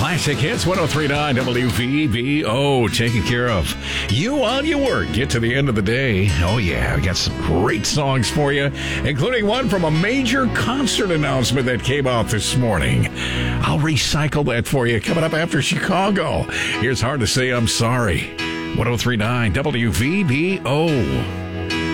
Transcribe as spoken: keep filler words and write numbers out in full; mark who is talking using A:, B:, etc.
A: Classic Hits one oh three point nine W V B O, taking care of you while you work. Get to the end of the day. Oh, yeah, we got some great songs for you, including one from a major concert announcement that came out this morning. I'll recycle that for you coming up after Chicago. Here's Hard to Say I'm Sorry. one oh three point nine W V B O.